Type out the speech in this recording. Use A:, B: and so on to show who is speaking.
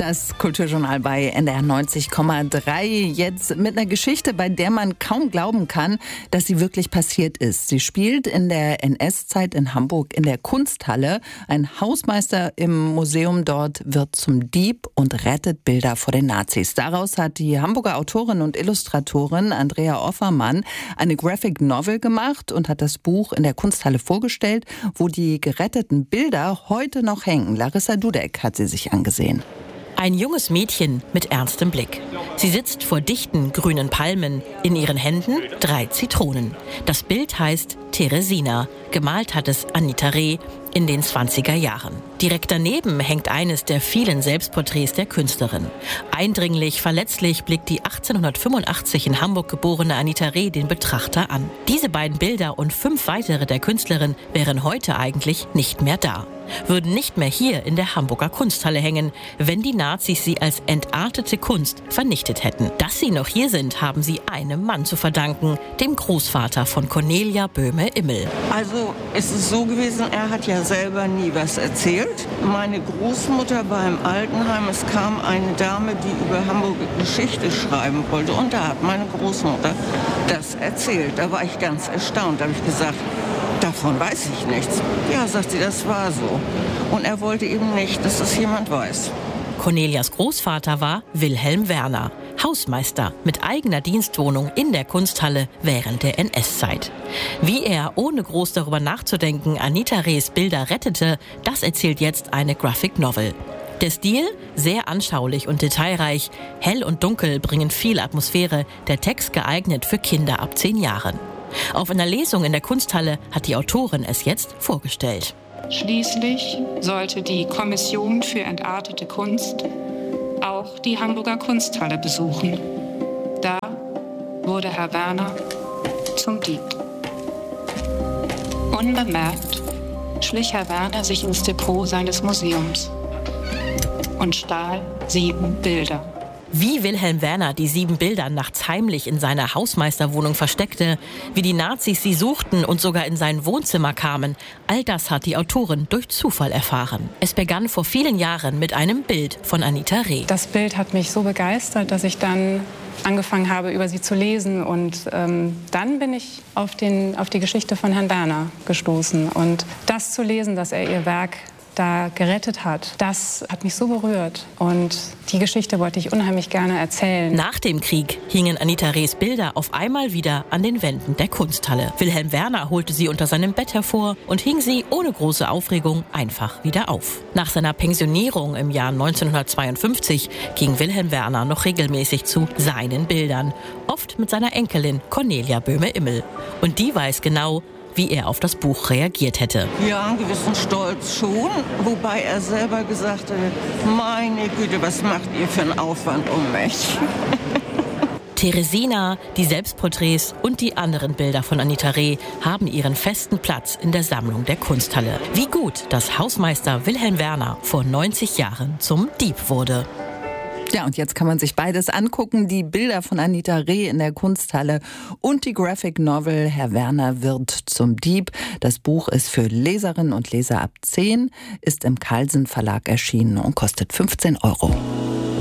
A: Das Kulturjournal bei NDR 90,3. Jetzt mit einer Geschichte, bei der man kaum glauben kann, dass sie wirklich passiert ist. Sie spielt in der NS-Zeit in Hamburg in der Kunsthalle. Ein Hausmeister im Museum dort wird zum Dieb und rettet Bilder vor den Nazis. Daraus hat die Hamburger Autorin und Illustratorin Andrea Offermann eine Graphic Novel gemacht und hat das Buch in der Kunsthalle vorgestellt, wo die geretteten Bilder heute noch hängen. Larissa Dudek hat sie sich angesehen.
B: Ein junges Mädchen mit ernstem Blick. Sie sitzt vor dichten grünen Palmen, in ihren Händen 3 Zitronen. Das Bild heißt Teresina. Gemalt hat es Anita Reh in den 20er Jahren. Direkt daneben hängt eines der vielen Selbstporträts der Künstlerin. Eindringlich, verletzlich blickt die 1885 in Hamburg geborene Anita Reh den Betrachter an. Diese beiden Bilder und 5 weitere der Künstlerin wären heute eigentlich nicht mehr da. Würden nicht mehr hier in der Hamburger Kunsthalle hängen, wenn die Nazis sie als entartete Kunst vernichtet hätten. Dass sie noch hier sind, haben sie einem Mann zu verdanken, dem Großvater von Cornelia Böhme-Immel.
C: Also es ist so gewesen, er hat ja selber nie was erzählt. Meine Großmutter war im Altenheim, es kam eine Dame, die über Hamburger Geschichte schreiben wollte, und da hat meine Großmutter das erzählt. Da war ich ganz erstaunt, da habe ich gesagt, davon weiß ich nichts. Ja, sagt sie, das war so. Und er wollte eben nicht, dass das jemand weiß.
B: Cornelias Großvater war Wilhelm Werner, Hausmeister mit eigener Dienstwohnung in der Kunsthalle während der NS-Zeit. Wie er, ohne groß darüber nachzudenken, Anita Rehs Bilder rettete, das erzählt jetzt eine Graphic Novel. Der Stil sehr anschaulich und detailreich, hell und dunkel bringen viel Atmosphäre, der Text geeignet für Kinder ab 10 Jahren. Auf einer Lesung in der Kunsthalle hat die Autorin es jetzt vorgestellt.
D: Schließlich sollte die Kommission für entartete Kunst auch die Hamburger Kunsthalle besuchen. Da wurde Herr Werner zum Dieb. Unbemerkt schlich Herr Werner sich ins Depot seines Museums und stahl 7 Bilder.
B: Wie Wilhelm Werner die 7 Bilder nachts heimlich in seiner Hausmeisterwohnung versteckte, wie die Nazis sie suchten und sogar in sein Wohnzimmer kamen, all das hat die Autorin durch Zufall erfahren. Es begann vor vielen Jahren mit einem Bild von Anita Reh.
D: Das Bild hat mich so begeistert, dass ich dann angefangen habe, über sie zu lesen. Und dann bin ich auf die Geschichte von Herrn Werner gestoßen. Und das zu lesen, dass er ihr Werk da gerettet hat, das hat mich so berührt. Und die Geschichte wollte ich unheimlich gerne erzählen.
B: Nach dem Krieg hingen Anita Rehs Bilder auf einmal wieder an den Wänden der Kunsthalle. Wilhelm Werner holte sie unter seinem Bett hervor und hing sie ohne große Aufregung einfach wieder auf. Nach seiner Pensionierung im Jahr 1952 ging Wilhelm Werner noch regelmäßig zu seinen Bildern. Oft mit seiner Enkelin Cornelia Böhme-Immel. Und die weiß genau, wie er auf das Buch reagiert hätte.
C: Ja, einen gewissen Stolz schon, wobei er selber gesagt hat, meine Güte, was macht ihr für einen Aufwand um mich?
B: Teresina, die Selbstporträts und die anderen Bilder von Anita Reh haben ihren festen Platz in der Sammlung der Kunsthalle. Wie gut, dass Hausmeister Wilhelm Werner vor 90 Jahren zum Dieb wurde.
A: Ja, und jetzt kann man sich beides angucken. Die Bilder von Anita Reh in der Kunsthalle und die Graphic Novel Herr Werner wird zum Dieb. Das Buch ist für Leserinnen und Leser ab 10, ist im Carlsen Verlag erschienen und kostet 15 €.